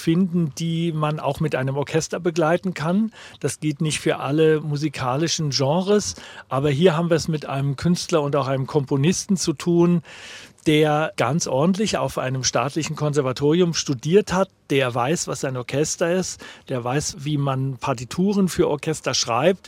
finden, die man auch mit einem Orchester begleiten kann. Das geht nicht für alle musikalischen Genres, aber hier haben wir es mit einem Künstler und auch einem Komponisten zu tun, der ganz ordentlich auf einem staatlichen Konservatorium studiert hat, der weiß, was ein Orchester ist, der weiß, wie man Partituren für Orchester schreibt.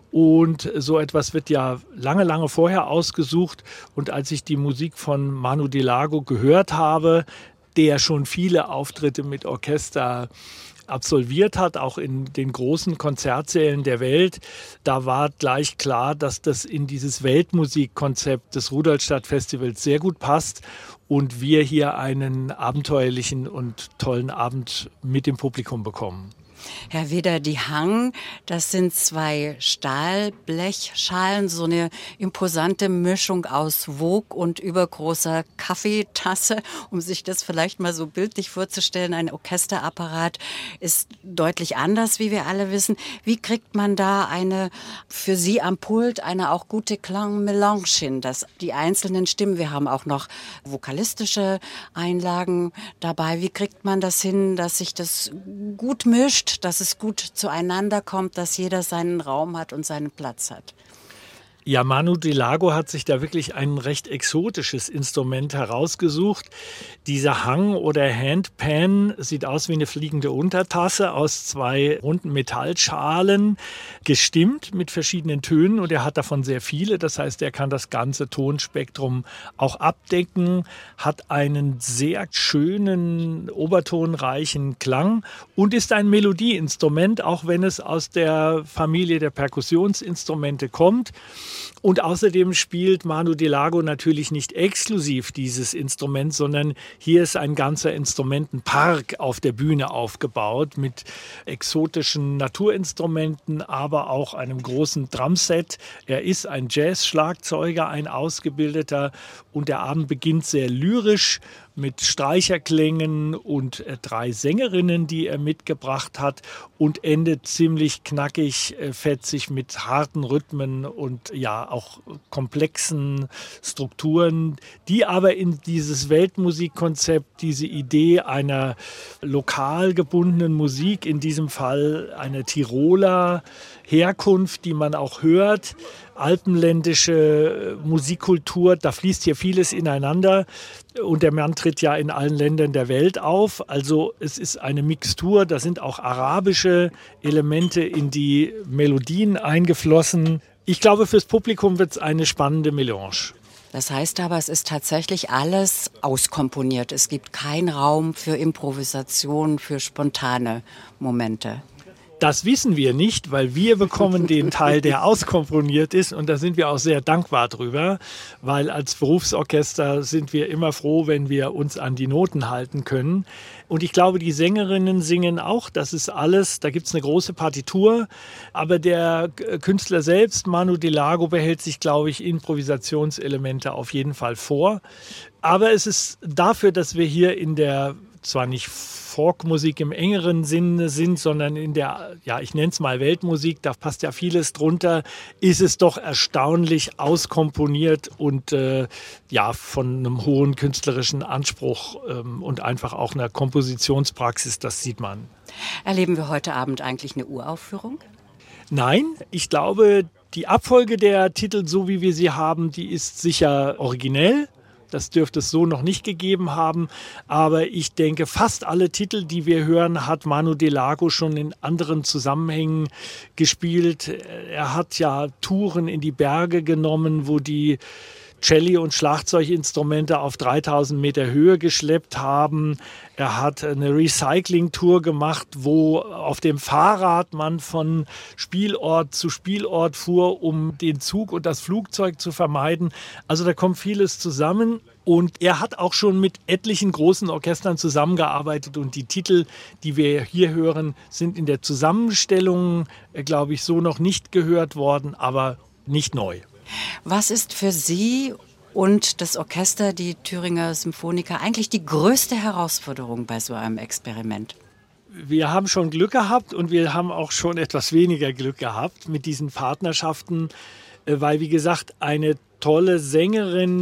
Und so etwas wird ja lange, lange vorher ausgesucht. Und als ich die Musik von Manu Dilago gehört habe, der schon viele Auftritte mit Orchester absolviert hat, auch in den großen Konzertsälen der Welt, da war gleich klar, dass das in dieses Weltmusikkonzept des Rudolstadt-Festivals sehr gut passt und wir hier einen abenteuerlichen und tollen Abend mit dem Publikum bekommen. Herr Weder, die Hang, das sind 2 Stahlblechschalen, so eine imposante Mischung aus Wok und übergroßer Kaffeetasse. Um sich das vielleicht mal so bildlich vorzustellen, ein Orchesterapparat ist deutlich anders, wie wir alle wissen. Wie kriegt man da eine, für Sie am Pult, eine auch gute Klangmelange hin, dass die einzelnen Stimmen, wir haben auch noch vokalistische Einlagen dabei, wie kriegt man das hin, dass sich das gut mischt, dass es gut zueinander kommt, dass jeder seinen Raum hat und seinen Platz hat? Ja, Manu Dilago hat sich da wirklich ein recht exotisches Instrument herausgesucht. Dieser Hang oder Handpan sieht aus wie eine fliegende Untertasse aus 2 runden Metallschalen, gestimmt mit verschiedenen Tönen, und er hat davon sehr viele. Das heißt, er kann das ganze Tonspektrum auch abdecken, hat einen sehr schönen, obertonreichen Klang und ist ein Melodieinstrument, auch wenn es aus der Familie der Perkussionsinstrumente kommt. Und außerdem spielt Manu Dilago natürlich nicht exklusiv dieses Instrument, sondern hier ist ein ganzer Instrumentenpark auf der Bühne aufgebaut mit exotischen Naturinstrumenten, aber auch einem großen Drumset. Er ist ein Jazz-Schlagzeuger, ein Ausgebildeter, und der Abend beginnt sehr lyrisch mit Streicherklängen und 3 Sängerinnen, die er mitgebracht hat, und endet ziemlich knackig, fetzig mit harten Rhythmen und ja auch komplexen Strukturen, die aber in dieses Weltmusikkonzept, diese Idee einer lokal gebundenen Musik, in diesem Fall eine Tiroler Herkunft, die man auch hört, alpenländische Musikkultur, da fließt hier vieles ineinander, und der Mann tritt ja in allen Ländern der Welt auf, also es ist eine Mixtur, da sind auch arabische Elemente in die Melodien eingeflossen. Ich glaube, fürs Publikum wird es eine spannende Melange. Das heißt aber, es ist tatsächlich alles auskomponiert. Es gibt keinen Raum für Improvisation, für spontane Momente. Das wissen wir nicht, weil wir bekommen den Teil, der auskomponiert ist, und da sind wir auch sehr dankbar drüber, weil als Berufsorchester sind wir immer froh, wenn wir uns an die Noten halten können. Und ich glaube, die Sängerinnen singen auch, das ist alles, da gibt es eine große Partitur, aber der Künstler selbst, Manu Dilago, behält sich, glaube ich, Improvisationselemente auf jeden Fall vor. Aber es ist dafür, dass wir hier in der, zwar nicht Folkmusik im engeren Sinne sind, sondern in der, ja, ich nenne es mal Weltmusik, da passt ja vieles drunter, ist es doch erstaunlich auskomponiert und ja, von einem hohen künstlerischen Anspruch und einfach auch einer Kompositionspraxis, das sieht man. Erleben wir heute Abend eigentlich eine Uraufführung? Nein, ich glaube, die Abfolge der Titel, so wie wir sie haben, die ist sicher originell. Das dürfte es so noch nicht gegeben haben. Aber ich denke, fast alle Titel, die wir hören, hat Manu Dilago schon in anderen Zusammenhängen gespielt. Er hat ja Touren in die Berge genommen, wo die Celli- und Schlagzeuginstrumente auf 3000 Meter Höhe geschleppt haben. Er hat eine Recycling-Tour gemacht, wo auf dem Fahrrad man von Spielort zu Spielort fuhr, um den Zug und das Flugzeug zu vermeiden. Also da kommt vieles zusammen. Und er hat auch schon mit etlichen großen Orchestern zusammengearbeitet. Und die Titel, die wir hier hören, sind in der Zusammenstellung, glaube ich, so noch nicht gehört worden, aber nicht neu. Was ist für Sie und das Orchester, die Thüringer Symphoniker, eigentlich die größte Herausforderung bei so einem Experiment? Wir haben schon Glück gehabt und wir haben auch schon etwas weniger Glück gehabt mit diesen Partnerschaften, weil, wie gesagt, eine tolle Sängerin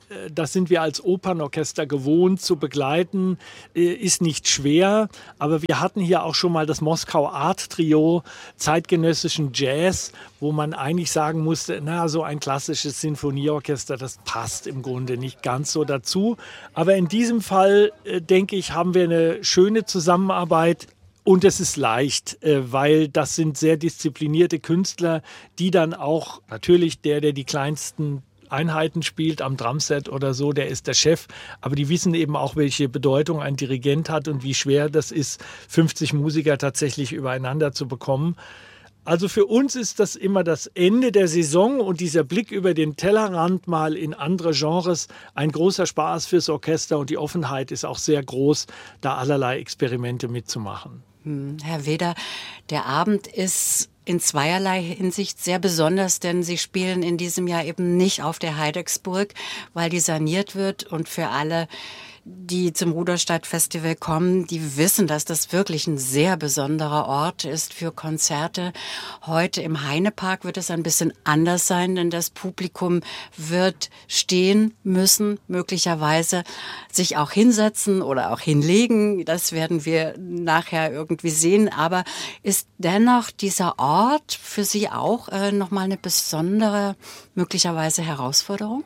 das sind wir als Opernorchester gewohnt zu begleiten, ist nicht schwer. Aber wir hatten hier auch schon mal das Moskau Art Trio, zeitgenössischen Jazz, wo man eigentlich sagen musste, na, so ein klassisches Sinfonieorchester, das passt im Grunde nicht ganz so dazu. Aber in diesem Fall, denke ich, haben wir eine schöne Zusammenarbeit. Und es ist leicht, weil das sind sehr disziplinierte Künstler, die dann auch, natürlich der die kleinsten Einheiten spielt am Drumset oder so, der ist der Chef. Aber die wissen eben auch, welche Bedeutung ein Dirigent hat und wie schwer das ist, 50 Musiker tatsächlich übereinander zu bekommen. Also für uns ist das immer das Ende der Saison und dieser Blick über den Tellerrand mal in andere Genres ein großer Spaß fürs Orchester und die Offenheit ist auch sehr groß, da allerlei Experimente mitzumachen. Herr Weder, der Abend ist in zweierlei Hinsicht sehr besonders, denn Sie spielen in diesem Jahr eben nicht auf der Heidecksburg, weil die saniert wird und für alle, die zum Rudolstadt-Festival kommen, die wissen, dass das wirklich ein sehr besonderer Ort ist für Konzerte. Heute im Heinepark wird es ein bisschen anders sein, denn das Publikum wird stehen müssen, möglicherweise sich auch hinsetzen oder auch hinlegen. Das werden wir nachher irgendwie sehen. Aber ist dennoch dieser Ort für Sie auch nochmal eine besondere, möglicherweise Herausforderung?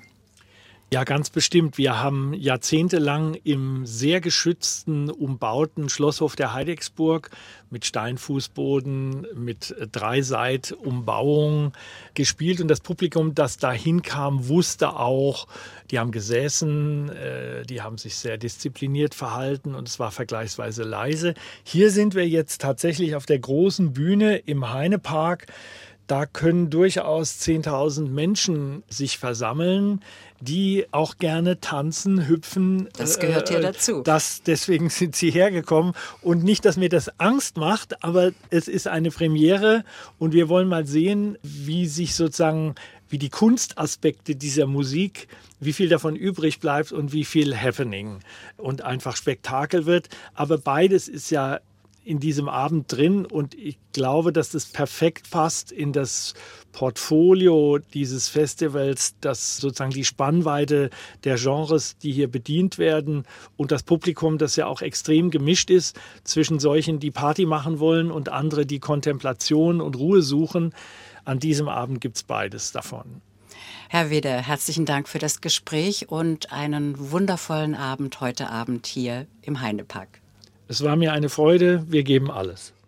Ja, ganz bestimmt. Wir haben jahrzehntelang im sehr geschützten, umbauten Schlosshof der Heidecksburg mit Steinfußboden, mit Dreiseit-Umbauung gespielt. Und das Publikum, das da hinkam, wusste auch, die haben gesessen, die haben sich sehr diszipliniert verhalten und es war vergleichsweise leise. Hier sind wir jetzt tatsächlich auf der großen Bühne im Heinepark. Da können durchaus 10.000 Menschen sich versammeln, die auch gerne tanzen, hüpfen. Das gehört hier dazu. Deswegen sind sie hergekommen. Und nicht, dass mir das Angst macht, aber es ist eine Premiere und wir wollen mal sehen, wie sich sozusagen, wie die Kunstaspekte dieser Musik, wie viel davon übrig bleibt und wie viel Happening und einfach Spektakel wird. Aber beides ist ja in diesem Abend drin und ich glaube, dass das perfekt passt in das Portfolio dieses Festivals, dass sozusagen die Spannweite der Genres, die hier bedient werden und das Publikum, das ja auch extrem gemischt ist zwischen solchen, die Party machen wollen und andere, die Kontemplation und Ruhe suchen. An diesem Abend gibt es beides davon. Herr Weder, herzlichen Dank für das Gespräch und einen wundervollen Abend heute Abend hier im Heinepark. Es war mir eine Freude, wir geben alles.